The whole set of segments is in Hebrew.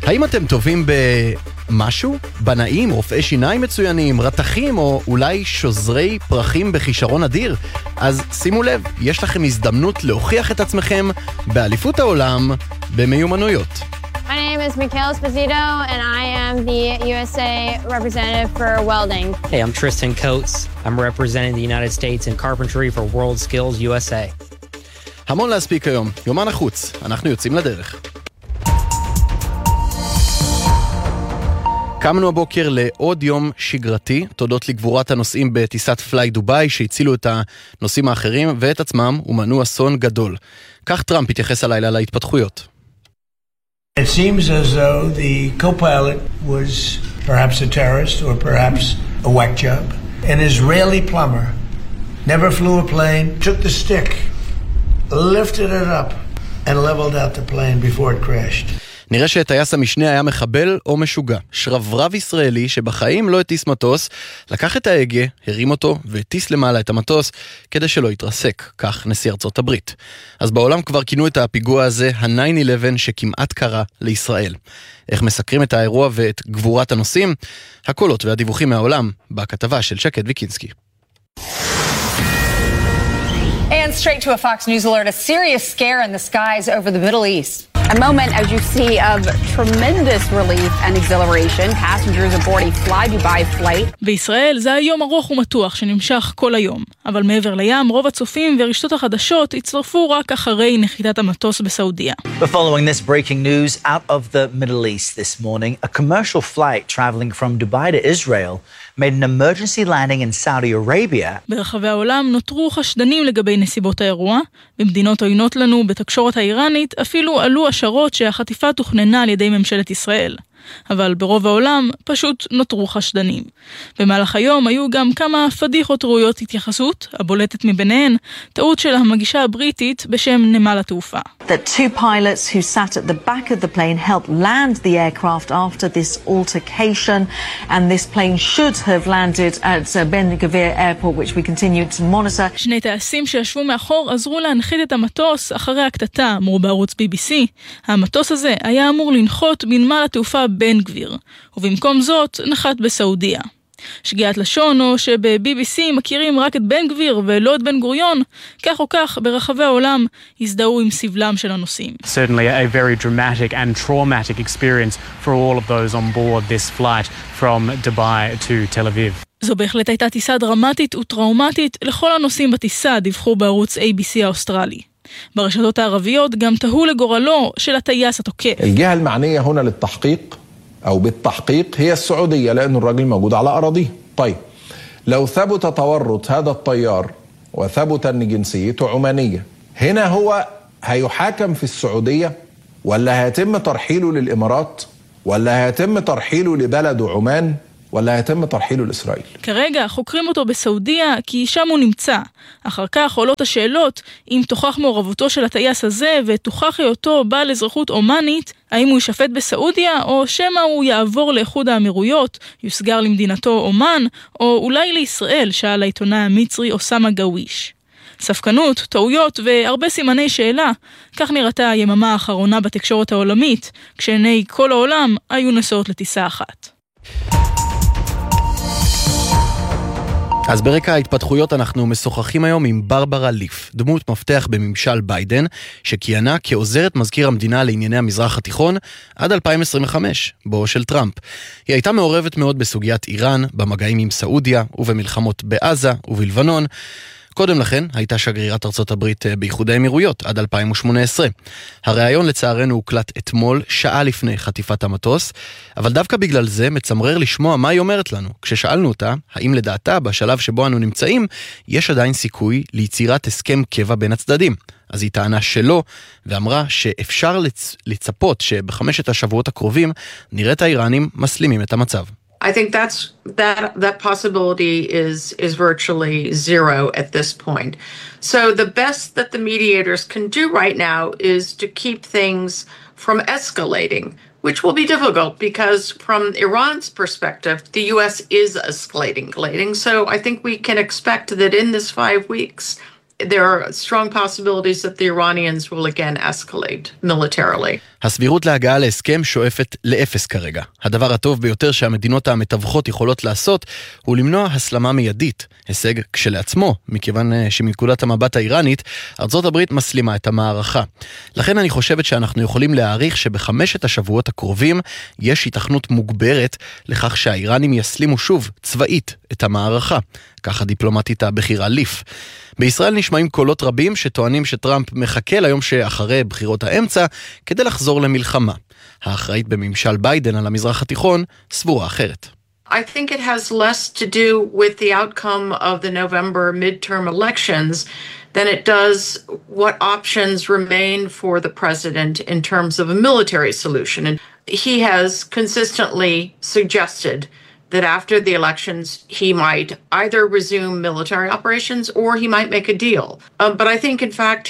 האם אתם טובים במשהו? בנאים, רופאי שיניים מצוינים, רתכים או אולי שוזרי פרחים בכישרון אדיר? אז שימו לב, יש לכם הזדמנות להוכיח את עצמכם באליפות העולם במיומנויות. My name is Mikhail Esposito and I am the USA representative for welding. Hey, I'm Tristan Coates. I'm representing the United States in carpentry for World Skills USA. המון להספיק היום, יומן החוץ, אנחנו יוצאים לדרך. קמנו הבוקר לעוד יום שגרתי, תודות לגבורת הנוסעים בטיסת פליי דוביי שהצילו את הנוסעים האחרים ואת עצמם ומנעו אסון גדול. כך טראמפ התייחס הלילה להתפתחויות. It seems as though the co-pilot was perhaps a terrorist or perhaps a whack job. An Israeli plumber never flew a plane, took the stick, lifted it up and leveled out the plane before it crashed. נראה שטייס המשנה היה מחבל או משוגע. שרברב ישראלי שבחיים לא הטיס מטוס, לקח את ההגה, הרים אותו והטיס למעלה את המטוס כדי שלא יתרסק, כך נשיא ארצות הברית. אז בעולם כבר כינו את הפיגוע הזה ה-9/11 שכמעט קרה לישראל. איך מסקרים את האירוע ואת גבורת הנוסעים? הקולות והדיווחים מהעולם בכתבה של שקד ויקינסקי. And straight to a Fox News alert, a serious scare in the skies over the Middle East. A moment, as you see, of tremendous relief and exhilaration. Passengers aboard a Fly Dubai flight. בישראל זה היום ארוך ומתוח שנמשך כל היום. אבל מעבר לים, רוב הצופים ורשתות החדשות הצטרפו רק אחרי נחיתת המטוס בסעודיה. But following this breaking news out of the Middle East this morning, a commercial flight traveling from Dubai to Israel made an emergency landing in Saudi Arabia. ברחבי העולם נותרו חשדנים לגבי נסיבות האירוע. במדינות עוינות לנו בתקשורת האיראנית אפילו עלו השערות שהחטיפה תוכננה על ידי ממשלת ישראל. אבל ברוב העולם פשוט נותרו חשדנים. במהלך היום היו גם כמה פדיחות ראויות התייחסות, הבולטת מביניהן, טעות של המגישה הבריטית בשם נמל התעופה. That two pilots who sat at the back of the plane helped land the aircraft after this altercation, and this plane should have landed at Ben Gvir Airport, which we continue to monitor. שני טייסים שישבו מאחור עזרו להנחית את המטוס אחרי הקטטה, אמרו בערוץ BBC. המטוס הזה היה אמור לנחות בנמל התעופה בן גביר, ובמקום זאת נחת בסעודיה. שגיאת לשון או שב-BBC מכירים רק את בן גביר ולא את בן גוריון, כך או כך ברחבי העולם הזדהו עם סבלם של הנוסעים. Certainly a very dramatic and traumatic experience for all of those on board this flight from Dubai to Tel Aviv. זו בהחלט הייתה טיסה דרמטית וטראומטית לכל הנוסעים בטיסה, דיווחו בערוץ ABC האוסטרלי. ברשתות הערביות גם תהו לגורלו של הטייס התוקף. الجهة المعنية هنا للتحقيق أو بالتحقيق هي السعودية لأن الرجل موجود على أراضيه. طيب لو ثبت تورط هذا الطيار وثبت أن جنسيته عمانية هنا هو هيحاكم في السعودية ولا هيتم ترحيله للإمارات ولا هيتم ترحيله لبلد عمان ولا هيتم ترحيله لإسرائيل. כרגע חוקרים אותו בסעודיה כי שם הוא נמצא. אחר כך עולות השאלות אם תוכח מעורבותו של הטייס הזה ותוכח היותו בעל אזרחות אומנית, האם הוא ישפט בסעודיה או שמא הוא יעבור לאיחוד האמירויות, יוסגר למדינתו אומן או אולי לישראל, שאל העיתונאי המצרי אוסמה גאוויש. ספקנות, טעויות והרבה סימני שאלה, כך נראתה היממה האחרונה בתקשורת העולמית, כשעיני כל העולם היו נשואות לטיסה אחת. אז ברקע ההתפתחויות אנחנו משוחחים היום עם ברברה ליף, דמות מפתח בממשל ביידן, שכיהנה כעוזרת מזכיר המדינה לענייני המזרח התיכון עד 2025, בו של טראמפ. היא הייתה מעורבת מאוד בסוגיית איראן, במגעים עם סעודיה ובמלחמות בעזה ובלבנון. קודם לכן הייתה שגרירת ארצות הברית באיחוד האמירויות עד 2018. הראיון לצערנו הוקלט אתמול, שעה לפני חטיפת המטוס, אבל דווקא בגלל זה מצמרר לשמוע מה היא אומרת לנו. כששאלנו אותה, האם לדעתה בשלב שבו אנו נמצאים, יש עדיין סיכוי ליצירת הסכם קבע בין הצדדים. אז היא טענה שלא, ואמרה שאפשר לצפות שבחמשת השבועות הקרובים נראה את האיראנים מסלימים את המצב. I think that possibility is virtually zero at this point. So the best that the mediators can do right now is to keep things from escalating, which will be difficult because from Iran's perspective, the US is escalating. So I think we can expect that in this 5 weeks, there are strong possibilities that the Iranians will again escalate militarily. הסבירות להגעה להסכם שואפת לאפס כרגע. הדבר הטוב ביותר שהמדינות המתווכות יכולות לעשות הוא למנוע הסלמה מיידית. הישג כשלעצמו, מכיוון שמנקודת המבט האיראנית, ארצות הברית מסלימה את המערכה. לכן אני חושבת שאנחנו יכולים להעריך שבחמשת השבועות הקרובים יש התכנות מוגברת לכך שהאיראנים יסלימו שוב צבאית את המערכה. ככה דיפלומטית הבכירה ליף. בישראל נשמעים קולות רבים שטוענים שטראמפ מחכה ליום שאחרי בחירות האמצע כדי לחזור למלחמה. האחראית בממשל ביידן על המזרח התיכון סבורה אחרת. I think it has less to do with the outcome of the November midterm elections than it does what options remain for the president in terms of a military solution. And he has consistently suggested that after the elections, he might either resume military operations or he might make a deal. But I think, in fact,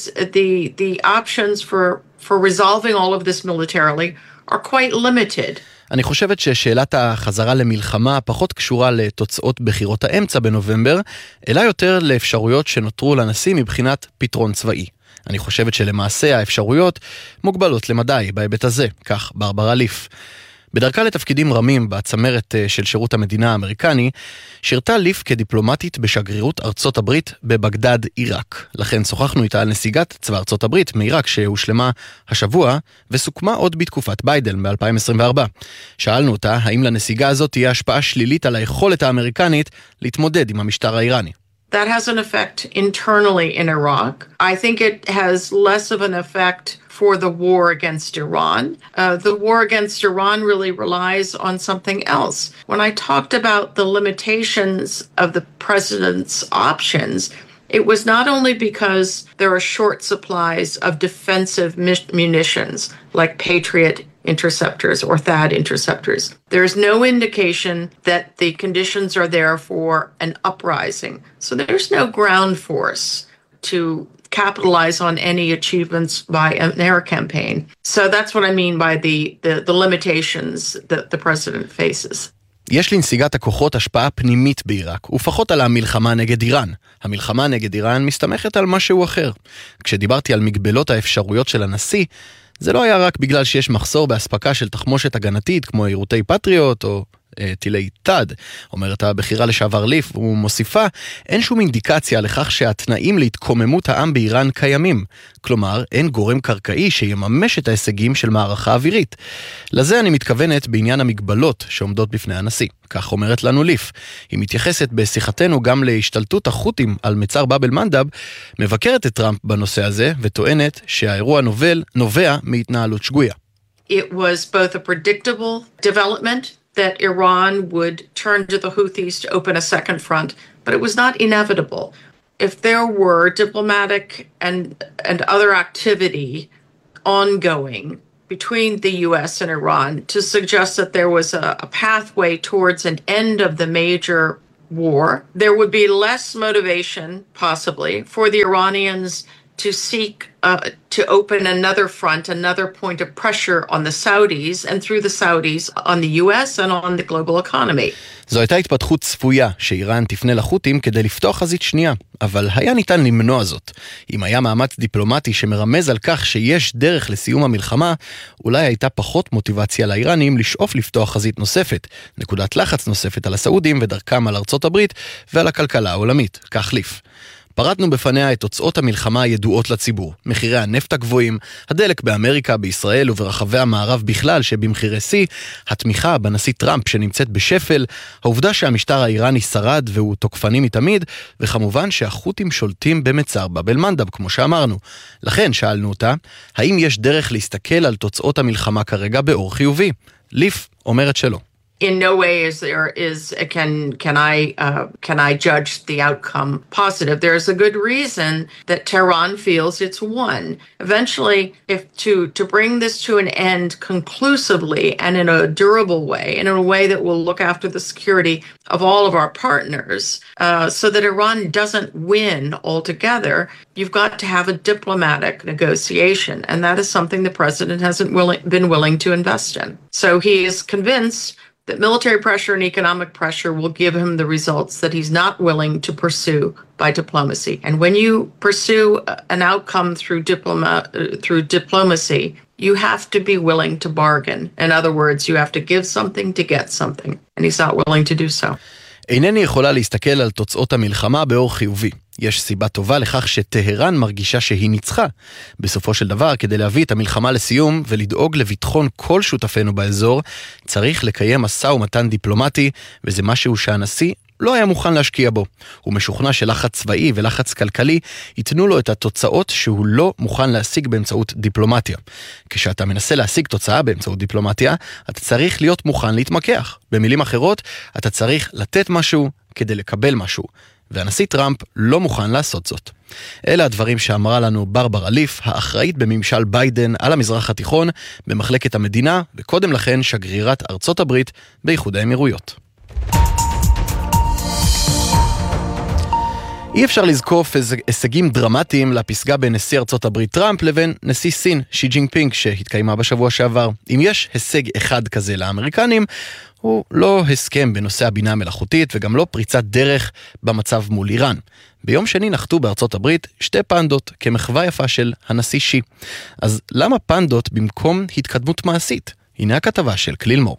the options for resolving all of this militarily are quite limited. אני חושבת ששאלת החזרה למלחמה פחות קשורה לתוצאות בחירות האמצע בנובמבר, אלא יותר לאפשרויות שנותרו לנשיא מבחינת פתרון צבאי. אני חושבת שלמעשה האפשרויות מוגבלות למדי בהיבט הזה, כך ברברה ליף. בדרכה לתפקידים רמים בצמרת של שירות המדינה האמריקני, שירתה ליף כדיפלומטית בשגרירות ארצות הברית בבגדד, עיראק. לכן שוחחנו איתה על נסיגת צבא ארצות הברית מעיראק שהושלמה השבוע, וסוכמה עוד בתקופת ביידן ב-2024. שאלנו אותה האם לנסיגה הזאת תהיה השפעה שלילית על היכולת האמריקנית להתמודד עם המשטר האיראני. That has an effect internally in Iraq. I think it has less of an effect for the war against Iran. The war against Iran really relies on something else. When I talked about the limitations of the president's options, it was not only because there are short supplies of defensive munitions like Patriot interceptors or THAAD interceptors. There's no indication that the conditions are there for an uprising. So there's no ground force to capitalize on any achievements by an air campaign. So that's what I mean by the limitations that the president faces. יש לנסיגת הכוחות השפעה פנימית בעיראק, ופחות על המלחמה נגד איראן. המלחמה נגד איראן מסתמכת על משהו אחר. כשדיברתי על מגבלות האפשרויות של הנשיא, זה לא היה רק בגלל שיש מחסור בהספקה של תחמושת הגנתית, כמו עירותי פטריוט או טילי תד, אומרת הבכירה לשעבר ליף, ומוסיפה, אין שום אינדיקציה לכך שהתנאים להתקוממות העם באיראן קיימים. כלומר, אין גורם קרקעי שיממש את ההישגים של מערכה אווירית. לזה אני מתכוונת בעניין המגבלות שעומדות בפני הנשיא. כך אומרת לנו ליף. היא מתייחסת בשיחתנו גם להשתלטות החות'ים על מצר באב אל-מנדב, מבקרת את טראמפ בנושא הזה, וטוענת שהאירוע נובע מהתנהלות שגויה. It was both a predictable development that Iran would turn to the Houthis to open a second front, but it was not inevitable. If there were diplomatic and other activity ongoing between the US and Iran to suggest that there was a pathway towards an end of the major war, there would be less motivation, possibly, for the Iranians to seek to open another front, another point of pressure on the Saudis and through the Saudis on the US and on the global economy. זו הייתה התפתחות צפויה שאיראן תפנה לחות'ים כדי לפתוח חזית שנייה, אבל היה ניתן למנוע זאת. אם היה מאמץ דיפלומטי שמרמז על כך שיש דרך לסיום המלחמה, אולי הייתה פחות מוטיבציה לאיראנים לשאוף לפתוח חזית נוספת, נקודת לחץ נוספת על הסעודים ודרכם על ארצות הברית ועל הכלכלה העולמית, כך ליף. פרטנו בפניה את תוצאות המלחמה הידועות לציבור, מחירי הנפט הגבוהים, הדלק באמריקה, בישראל וברחבי המערב בכלל שבמחירי שיא, התמיכה בנשיא טראמפ שנמצאת בשפל, העובדה שהמשטר האיראני שרד והוא תוקפני מתמיד, וכמובן שהחות'ים שולטים במצר באב אל-מנדב, כמו שאמרנו. לכן שאלנו אותה, האם יש דרך להסתכל על תוצאות המלחמה כרגע באור חיובי? ליף אומרת שלא. In no way can I judge the outcome positive. There's a good reason that Tehran feels it's won. Eventually, if to bring this to an end conclusively and in a durable way, and in a way that will look after the security of all of our partners, so that Iran doesn't win altogether, you've got to have a diplomatic negotiation, and that is something the president hasn't been willing to invest in. So he is convinced that military pressure and economic pressure will give him the results that he's not willing to pursue by diplomacy. And when you pursue an outcome through diplomacy, you have to be willing to bargain. In other words, you have to give something to get something. And he's not willing to do so. אינני יכולה להסתכל על תוצאות המלחמה באור חיובי. יש סיבה טובה לכך שטהרן מרגישה שהיא ניצחה. בסופו של דבר, כדי להביא את המלחמה לסיום ולדאוג לביטחון כל שותפינו באזור, צריך לקיים משא ומתן דיפלומטי, וזה משהו שהנשיא לא היה מוכן להשקיע בו. הוא משוכנע שלחץ צבאי ולחץ כלכלי ייתנו לו את התוצאות שהוא לא מוכן להשיג באמצעות דיפלומטיה. כשאתה מנסה להשיג תוצאה באמצעות דיפלומטיה, אתה צריך להיות מוכן להתמקח. במילים אחרות, אתה צריך לתת משהו כדי לקבל משהו. והנשיא טראמפ לא מוכן לעשות זאת. אלה הדברים שאמרה לנו ברברה ליף, האחראית בממשל ביידן על המזרח התיכון, במחלקת המדינה, וקודם לכן שגרירת ארצות הברית באיחוד האמירויות. אי אפשר לזקוף הישגים דרמטיים לפסגה בין נשיא ארצות הברית טראמפ לבין נשיא סין שי ג'ינפינג שהתקיימה בשבוע שעבר. אם יש הישג אחד כזה לאמריקנים, הוא לא הסכם בנושא הבינה המלאכותית וגם לא פריצת דרך במצב מול איראן. ביום שני נחתו בארצות הברית שתי פנדות כמחווה יפה של הנשיא שי. אז למה פנדות במקום התקדמות מעשית? הנה הכתבה של כליל מור.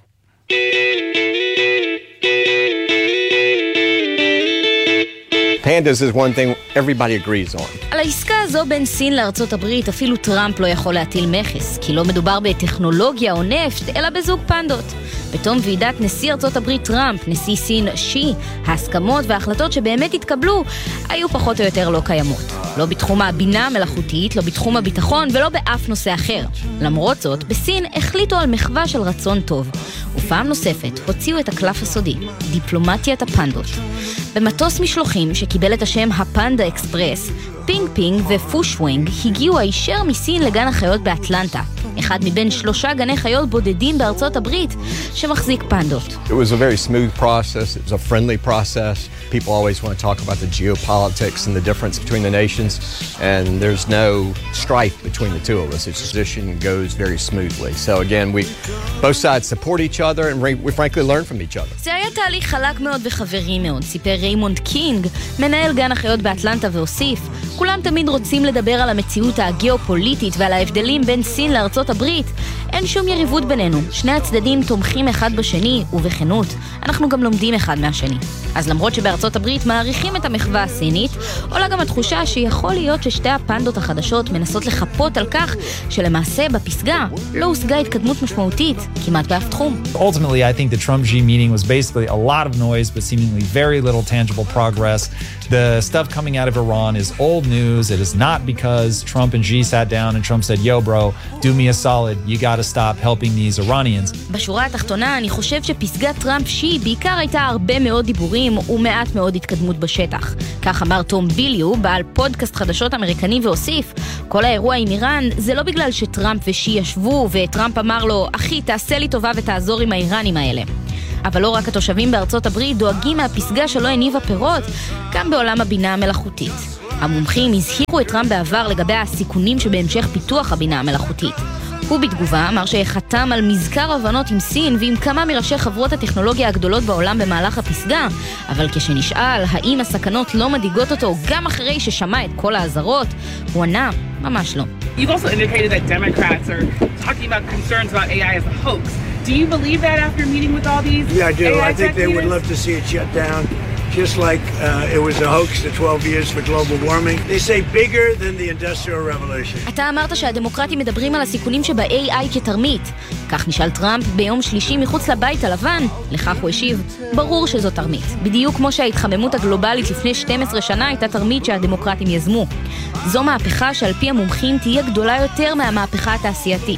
Pandas is one thing everybody agrees on. על העסקה הזו בין סין לארצות הברית אפילו טראמפ לא יכול להטיל מכס, כי לא מדובר בטכנולוגיה או נפט, אלא בזוג פנדות. בתום ועידת נשיא ארצות הברית טראמפ, נשיא סין שי, ההסכמות וההחלטות שבאמת התקבלו היו פחות או יותר לא קיימות. לא בתחום הבינה המלאכותית, לא בתחום הביטחון ולא באף נושא אחר. למרות זאת, בסין החליטו על מחווה של רצון טוב. ופעם נוספת הוציאו את הקלף הסודי, דיפלומטיית הפנדות. במטוס משלוחים שקיבל את השם הפנדה אקספרס, פינג פינג ופושווינג הגיעו הישר מסין לגן החיות באטלנטה, אחד מבין 3 גני חיות בודדים בארצות הברית שמחזיק פנדות. It was a very smooth process. It was a friendly process. People always want to talk about the geopolitics and the difference between the nations, and there's no strife between the two of us. Its position goes very smoothly. So again, both sides support each other and we frankly learn from each other. זה היה תהליך חלק מאוד וחברי מאוד, סיפר ריימונד קינג, מנהל גן החיות באטלנטה, והוסיף, כולם תמיד רוצים לדבר על המציאות הגיאופוליטית ועל ההבדלים בין סין לארצות הברית. אין שום יריבות בינינו, שני הצדדים תומכים אחד בשני ובכנות, אנחנו גם לומדים אחד מהשני. אז למרות שבארצות הברית מעריכים את המחווה הסינית, עולה גם התחושה שיכול להיות ששתי הפנדות החדשות מנסות לחפות על כך שלמעשה בפסגה לא הושגה התקדמות משמעותית כמעט באף תחום. Ultimately, I think the Trump-Xi meeting was basically a lot of noise but seemingly very little tangible progress. The stuff coming out of Iran is old news. It is not because Trump and Xi sat down and Trump said, "Yo bro, do me a solid. You got to stop helping these Iranians." בשורה התחתונה, אני חושב שפסגת טראמפ-שי בעיקר הייתה הרבה מאוד דיבורים ומעט מאוד התקדמות בשטח. כך אמר תום ביליו, בעל פודקאסט חדשות אמריקני, והוסיף, כל האירוע עם איראן זה לא בגלל שטראמפ ושי ישבו וטראמפ אמר לו, אחי, תעשה לי טובה ותעזור עם האיראנים האלה. אבל לא רק התושבים בארצות הברית דואגים מהפסגה שלא הניבה פירות, גם בעולם הבינה המלאכותית. המומחים הזהירו את טראמפ בעבר לגבי הסיכונים שבהמשך פיתוח הבינה המלאכותית. הוא בתגובה אמר שחתם על מזכר הבנות עם סין ועם כמה מראשי חברות הטכנולוגיה הגדולות בעולם במהלך הפסגה, אבל כשנשאל האם הסכנות לא מדאיגות אותו גם אחרי ששמע את כל האזהרות, הוא ענה, ממש לא. You've also indicated that Democrats are talking about concerns about AI as a hoax. Do you believe that after meeting with all these Yeah, I do. AI I think they would executives? love to see it shut down. Just like it was a hoax the 12 years for global warming. They say bigger than the Industrial Revolution. אתה אמרת שהדמוקרטים מדברים על הסיכונים שב-AI כתרמית. כך נשאל טראמפ ביום שלישי מחוץ לבית הלבן. לכך הוא השיב, ברור שזו תרמית. בדיוק כמו שההתחממות הגלובלית לפני 12 שנה הייתה תרמית שהדמוקרטים יזמו. זו מהפכה שעל פי המומחים תהיה גדולה יותר מהמהפכה התעשייתית.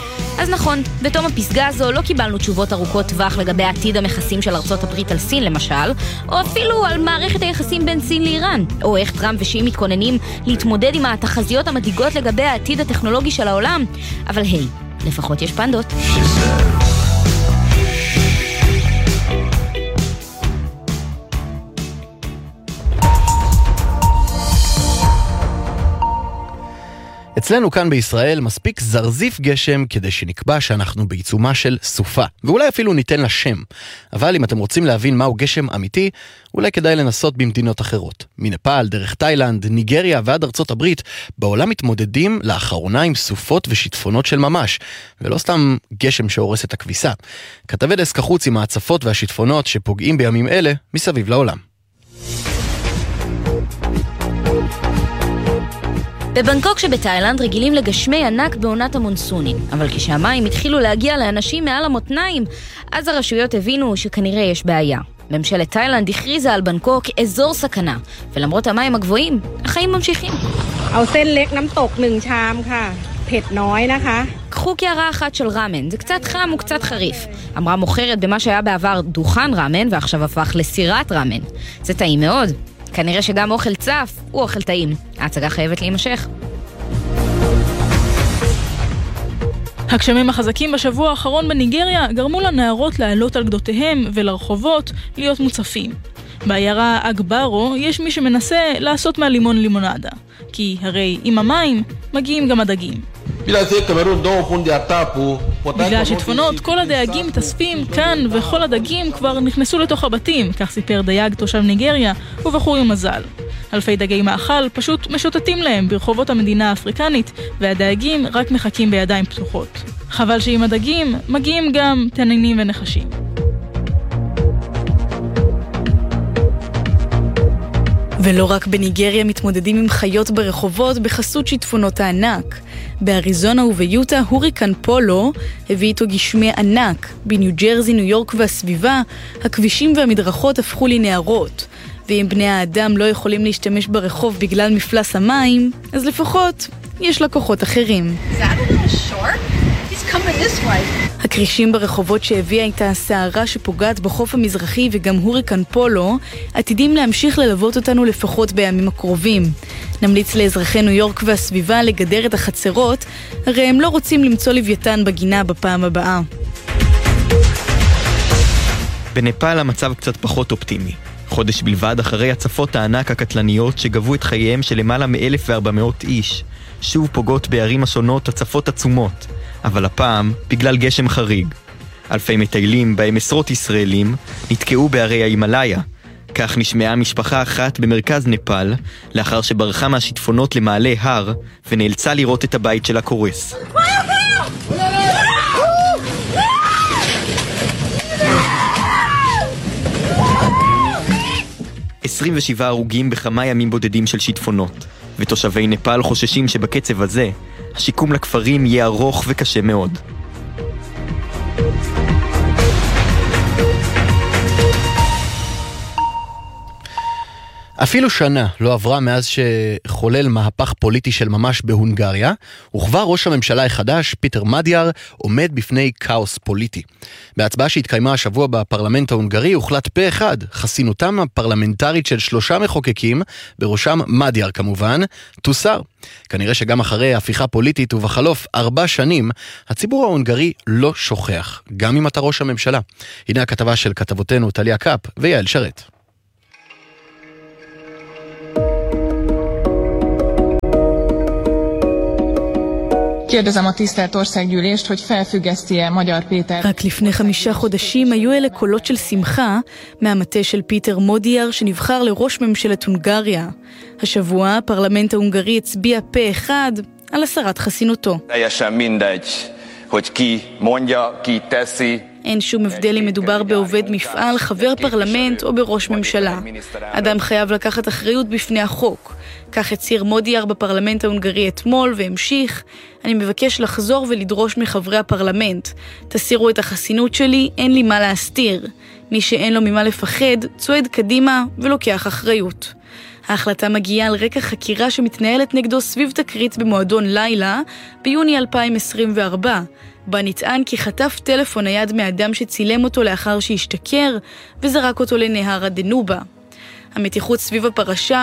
אז נכון, בתום הפסגה הזו לא קיבלנו תשובות ארוכות טווח לגבי עתיד המכסים של ארצות הברית על סין למשל, או אפילו על מערכת היחסים בין סין לאיראן, או איך טראמפ ושי מתכוננים להתמודד עם התחזיות המדאיגות לגבי העתיד הטכנולוגי של העולם. אבל היי, לפחות יש פנדות. אצלנו כאן בישראל מספיק זרזיף גשם כדי שנקבע שאנחנו בעיצומה של סופה, ואולי אפילו ניתן לה שם. אבל אם אתם רוצים להבין מהו גשם אמיתי, אולי כדאי לנסות במדינות אחרות. מנפאל, דרך תאילנד, ניגריה ועד ארצות הברית, בעולם מתמודדים לאחרונה עם סופות ושיטפונות של ממש, ולא סתם גשם שהורס את הכביסה. כתבי דסק החוץ עם ההצפות והשיטפונות שפוגעים בימים אלה מסביב לעולם. בבנקוק שבתאילנד רגילים לגשמי ענק בעונת המונסונים, אבל כשהמים התחילו להגיע לאנשים מעל המותניים, אז הרשויות הבינו שכנראה יש בעיה. ממשלת תאילנד הכריזה על בנקוק אזור סכנה, ולמרות המים הגבוהים, החיים ממשיכים. קחו קערה אחת של רמן, זה קצת חם וקצת חריף. אמרה מוכרת במה שהיה בעבר דוכן רמן ועכשיו הפך לסירת רמן. זה טעים מאוד. כנראה שגם אוכל צף הוא אוכל טעים. ההצגה חייבת להימשך. הגשמים החזקים בשבוע האחרון בניגריה גרמו לנערות לעלות על גדותיהם ולרחובות להיות מוצפים. בעיירה אגברו יש מי שמנסה לעשות מהלימון לימונדה, כי הרי עם המים מגיעים גם הדגים. בגלל השיטפונות כל הדייגים מתאספים כאן וכל הדגים כבר נכנסו לתוך הבתים, כך סיפר דייג תושב ניגריה ובחור עם מזל. אלפי דגי מאכל פשוט משוטטים להם ברחובות המדינה האפריקנית, והדייגים רק מחכים בידיים פתוחות. חבל שעם הדגים מגיעים גם תנינים ונחשים. ולא רק בניגריה מתמודדים עם חיות ברחובות בחסות שיטפונות הענק. באריזונה וביוטה הוריקן פולו הביא איתו גשמי ענק. בניו ג'רזי, ניו יורק והסביבה, הכבישים והמדרכות הפכו לנהרות. ואם בני האדם לא יכולים להשתמש ברחוב בגלל מפלס המים, אז לפחות יש לקוחות אחרים. הקרישים ברחובות שהביאה איתה הסערה שפוגעת בחוף המזרחי וגם הוריקן פולו עתידים להמשיך ללוות אותנו לפחות בימים הקרובים. נמליץ לאזרחי ניו יורק והסביבה לגדר את החצרות, הרי הם לא רוצים למצוא לוויתן בגינה בפעם הבאה. בנפאל המצב קצת פחות אופטימי. חודש בלבד אחרי הצפות הענק הקטלניות שגבו את חייהם של למעלה מ-1,400 איש, שוב פוגעות בערים השונות הצפות עצומות, אבל הפעם בגלל גשם חריג. אלפי מטיילים, בהם עשרות ישראלים, נתקעו בערי ההימאליה. כך נשמעה משפחה אחת במרכז נפאל, לאחר שברחה מהשיטפונות למעלה הר, ונאלצה לראות את הבית שלה קורס. 27 הרוגים בכמה ימים בודדים של שיטפונות, ותושבי נפאל חוששים שבקצב הזה, השיקום לכפרים יהיה ארוך וקשה מאוד. אפילו שנה לא עברה מאז שחולל מהפך פוליטי של ממש בהונגריה, וכבר ראש הממשלה החדש, פיטר מדיאר, עומד בפני כאוס פוליטי. בהצבעה שהתקיימה השבוע בפרלמנט ההונגרי, הוחלט פה אחד, חסינותם הפרלמנטרית של 3 מחוקקים, בראשם מדיאר כמובן, תוסר. כנראה שגם אחרי הפיכה פוליטית ובחלוף 4 שנים, הציבור ההונגרי לא שוכח, גם אם אתה ראש הממשלה. הנה הכתבה של כתבותינו טליה קאפ ויעל שרת. Kérdezem a tisztelt országgyűlést, hogy felfüggeszti-e Magyar Péter. רק לפני 5 חודשים היו אלה קולות של שמחה מהמטה של פיטר מודיאר שנבחר לראש ממשלת הונגריה. השבוע הפרלמנט ההונגרי הצביע פה אחד על הסרת חסינותו. Teljesen mindegy, hogy ki mondja, ki teszi. אין שום הבדל אם מדובר בעובד מפעל, חבר פרלמנט או בראש ממשלה. אדם חייב לקחת אחריות בפני החוק. כך הצהיר מודיאר בפרלמנט ההונגרי אתמול והמשיך, אני מבקש לחזור ולדרוש מחברי הפרלמנט. תסירו את החסינות שלי, אין לי מה להסתיר. מי שאין לו ממה לפחד, צועד קדימה ולוקח אחריות. ההחלטה מגיעה על רקע חקירה שמתנהלת נגדו סביב תקרית במועדון לילה ביוני 2024, בה נטען כי חטף טלפון נייד מאדם שצילם אותו לאחר שהשתכר וזרק אותו לנהר הדנובה. המתיחות סביב הפרשה...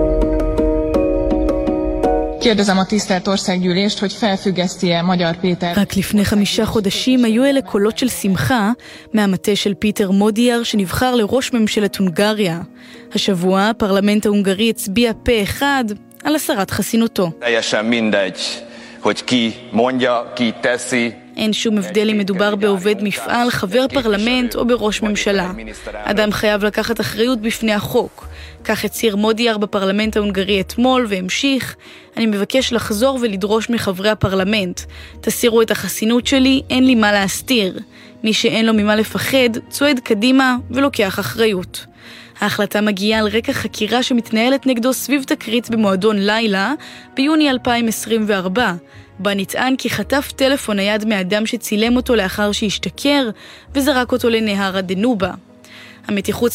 Kérdezem a tisztelt országgyűlést, hogy felfüggeszti-e Magyar Péter. רק לפני 5 חודשים היו אלה קולות של שמחה מהמטה של פיטר מודיאר שנבחר לראש ממשלת הונגריה. השבוע הפרלמנט ההונגרי הצביע פה אחד על הסרת חסינותו. אין שום הבדל אם מדובר בעובד מפעל, חבר פרלמנט או בראש ממשלה. אדם חייב לקחת אחריות בפני החוק. כך הצהיר מודיאר בפרלמנט ההונגרי אתמול והמשיך, אני מבקש לחזור ולדרוש מחברי הפרלמנט. תסירו את החסינות שלי, אין לי מה להסתיר. מי שאין לו ממה לפחד, צועד קדימה ולוקח אחריות. ההחלטה מגיעה על רקע חקירה שמתנהלת נגדו סביב תקרית במועדון לילה ביוני 2024, בה נטען כי חטף טלפון נייד מאדם שצילם אותו לאחר שהשתכר וזרק אותו לנהר הדנובה. המתיחות